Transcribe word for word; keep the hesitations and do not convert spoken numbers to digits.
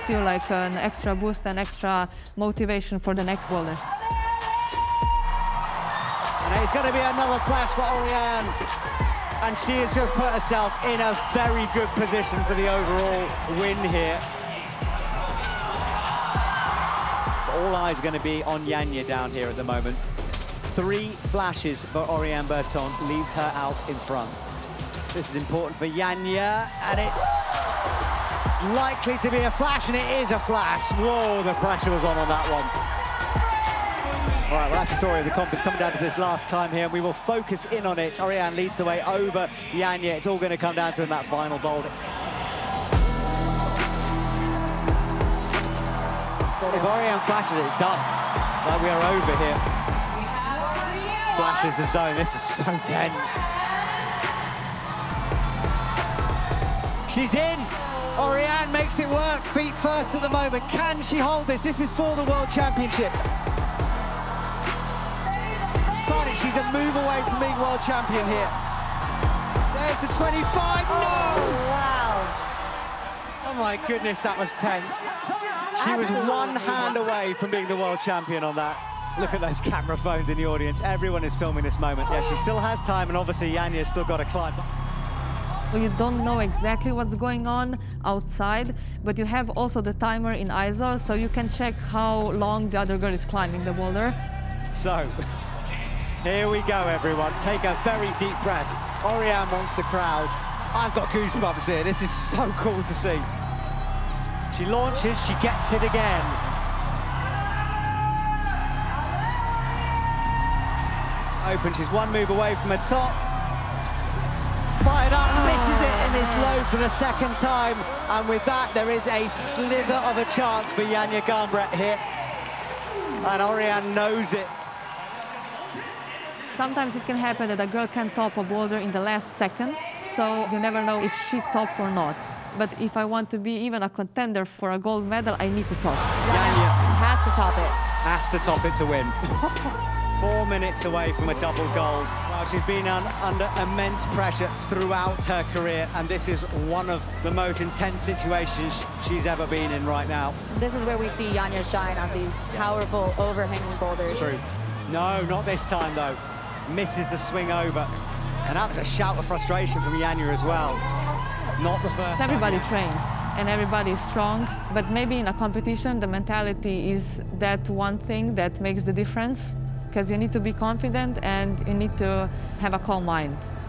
gives you like an extra boost and extra motivation for the next boulders. And it's going to be another flash for Oriane. And she has just put herself in a very good position for the overall win here. All eyes are going to be on Janja down here at the moment. Three flashes for Oriane Berton leaves her out in front. This is important for Janja, and it's likely to be a flash, and it is a flash. Whoa, the pressure was on on that one. All right, well, that's the story of the conference coming down to this last climb here, and we will focus in on it. Oriane leads the way over Janja. It's all going to come down to in that final boulder. If Oriane flashes, it's done. Like, we are over here. Flashes the zone. This is so tense. She's in. Oriane makes it work. Feet first at the moment. Can she hold this? This is for the World Championships. But she's a move away from being world champion here. There's the twenty-five. No! Oh, wow. Oh my goodness, that was tense. She was one hand away from being the world champion on that. Look at those camera phones in the audience. Everyone is filming this moment. Yeah, she still has time, and obviously Janja's still got to climb. So you don't know exactly what's going on outside, but you have also the timer in I S O, so you can check how long the other girl is climbing the boulder. So, here we go, everyone. Take a very deep breath. Oriane wants the crowd. I've got goosebumps here. This is so cool to see. She launches, she gets it again. Open, she's one move away from her top. Fired up, misses it in this low for the second time. And with that, there is a slither of a chance for Janja Garnbret here. And Oriane knows it. Sometimes it can happen that a girl can top a boulder in the last second, so you never know if she topped or not. But if I want to be even a contender for a gold medal, I need to top. Janja Has to top it. has to top it to win. Four minutes away from a double gold. Well, she's been un under immense pressure throughout her career, and this is one of the most intense situations she's ever been in right now. This is where we see Janja shine on these powerful overhanging boulders. It's true. No, not this time, though. Misses the swing over. And that was a shout of frustration from Janja as well. Not the first Everybody time. trains and everybody is strong, but maybe in a competition, the mentality is that one thing that makes the difference, because you need to be confident and you need to have a calm mind.